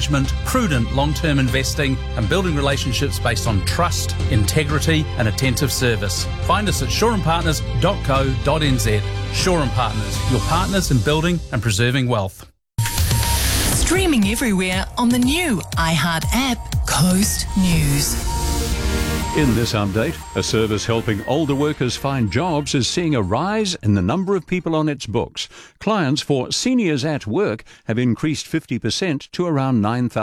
management, prudent long-term investing and building relationships based on trust, integrity and attentive service. Find us at shoreandpartners.co.nz. Shore and Partners, your partners in building and preserving wealth. Streaming everywhere on the new iHeart app, Coast News. In this update, a service helping older workers find jobs is seeing a rise in the number of people on its books. Clients for Seniors at Work have increased 50% to around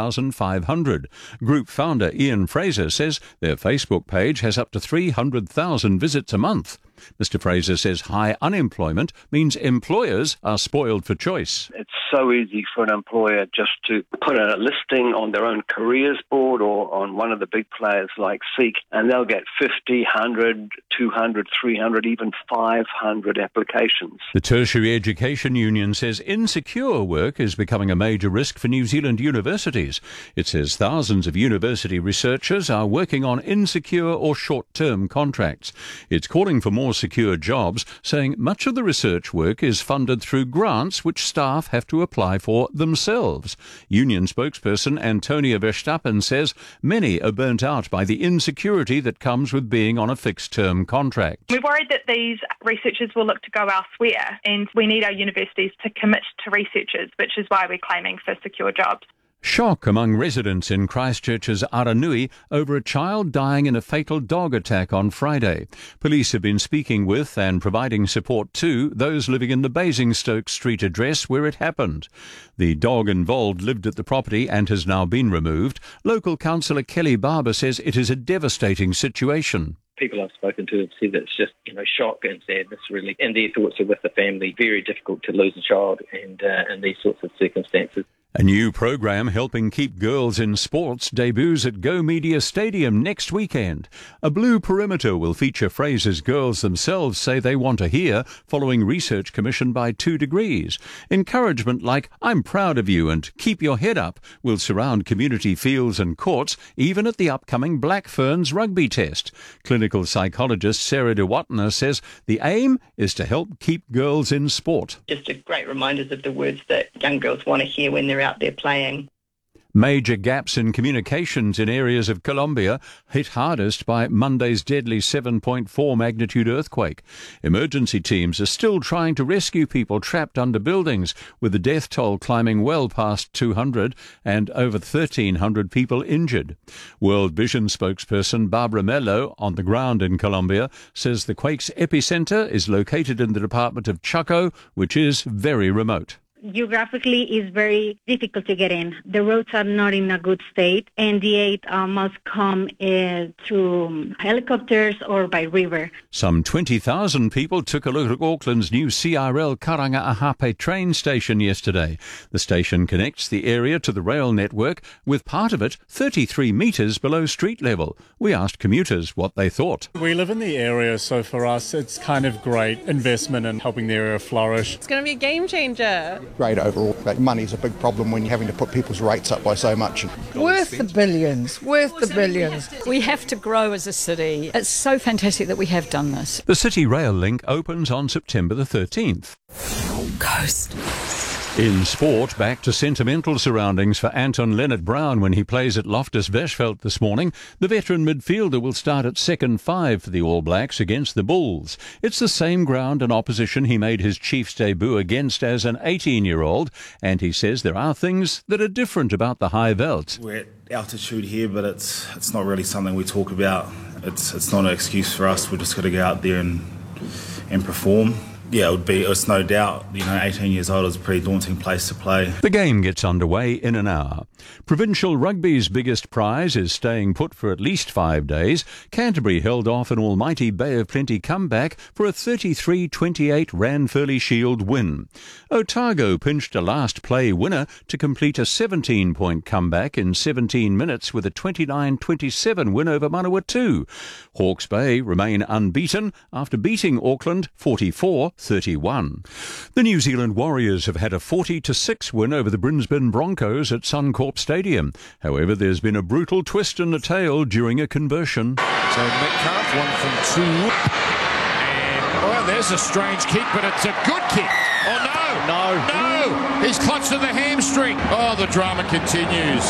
9,500. Group founder Ian Fraser says their Facebook page has up to 300,000 visits a month. Mr. Fraser says high unemployment means employers are spoiled for choice. It's so easy for an employer just to put a listing on their own careers board or on one of the big players like Seek, and they'll get 50, 100, 200, 300, even 500 applications. The Tertiary Education Union says insecure work is becoming a major risk for New Zealand universities. It says thousands of university researchers are working on insecure or short-term contracts. It's calling for more secure jobs, saying much of the research work is funded through grants which staff have to apply for themselves. Union spokesperson Antonia Verstappen says many are burnt out by the insecurity that comes with being on a fixed-term contract. We're worried that these researchers will look to go elsewhere, and we need our universities to commit to researchers, which is why we're claiming for secure jobs. Shock among residents in Christchurch's Aranui over a child dying in a fatal dog attack on Friday. Police have been speaking with and providing support to those living in the Basingstoke Street address where it happened. The dog involved lived at the property and has now been removed. Local councillor Kelly Barber says it is a devastating situation. People I've spoken to have said that it's just, shock and sadness really, and their thoughts are with the family. Very difficult to lose a child and in these sorts of circumstances. A new program helping keep girls in sports debuts at Go Media Stadium next weekend. A blue perimeter will feature phrases girls themselves say they want to hear, following research commissioned by 2 Degrees. Encouragement like, "I'm proud of you" and "keep your head up" will surround community fields and courts, even at the upcoming Black Ferns rugby test. Clinical psychologist Sarah De Watner says the aim is to help keep girls in sport. Just a great reminders of the words that young girls want to hear when they're out there playing. Major gaps in communications in areas of Colombia hit hardest by Monday's deadly 7.4 magnitude earthquake. Emergency teams are still trying to rescue people trapped under buildings, with the death toll climbing well past 200 and over 1,300 people injured. World Vision spokesperson Barbara Mello, on the ground in Colombia, says the quake's epicenter is located in the department of Chaco, which is very remote. Geographically, is very difficult to get in. The roads are not in a good state, and the aid must come through helicopters or by river. Some 20,000 people took a look at Auckland's new CRL Karanga-Ahape train station yesterday. The station connects the area to the rail network, with part of it 33 metres below street level. We asked commuters what they thought. We live in the area, so for us it's kind of great investment in helping the area flourish. It's going to be a game changer. Great overall, but money's a big problem when you're having to put people's rates up by so much. Worth the billions. We have to grow as a city. It's so fantastic that we have done this. The City Rail link opens on September the 13th. Coast. In sport, back to sentimental surroundings for Anton Leonard-Brown when he plays at Loftus Versfeld this morning. The veteran midfielder will start at second five for the All Blacks against the Bulls. It's the same ground and opposition he made his Chiefs debut against as an 18-year-old, and he says there are things that are different about the High Veld. We're at altitude here, but it's not really something we talk about. It's not an excuse for us. We're just got to go out there and perform. Yeah, it's no doubt, 18 years old is a pretty daunting place to play. The game gets underway in an hour. Provincial rugby's biggest prize is staying put for at least 5 days. Canterbury held off an almighty Bay of Plenty comeback for a 33-28 Ranfurly Shield win. Otago pinched a last play winner to complete a 17-point comeback in 17 minutes with a 29-27 win over Manawatu. Hawke's Bay remain unbeaten after beating Auckland 44-31. The New Zealand Warriors have had a 40-6 win over the Brisbane Broncos at Suncorp Stadium. However, there's been a brutal twist in the tale during a conversion. So Metcalf, 1 from 2. And, there's a strange kick, but it's a good kick. Oh, no! No! He's clutched to the hamstring. Oh, the drama continues.